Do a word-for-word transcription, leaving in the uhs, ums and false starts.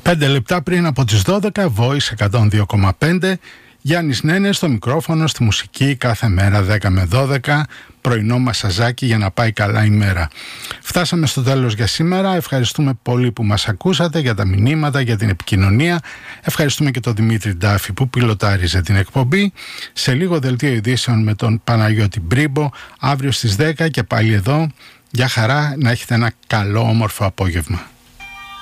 Πέντε λεπτά πριν από τις δώδεκα, Voice εκατόν δύο κόμμα πέντε, Γιάννης Νένες στο μικρόφωνο, στη μουσική, κάθε μέρα δέκα με δώδεκα, πρωινό μασαζάκι για να πάει καλά η μέρα. Φτάσαμε στο τέλος για σήμερα. Ευχαριστούμε πολύ που μας ακούσατε, για τα μηνύματα, για την επικοινωνία. Ευχαριστούμε και τον Δημήτρη Ντάφη που πιλοτάριζε την εκπομπή. Σε λίγο δελτίο ειδήσεων με τον Παναγιώτη Μπρίμπο, αύριο στις δέκα και πάλι εδώ. Για χαρά, να έχετε ένα καλό όμορφο απόγευμα.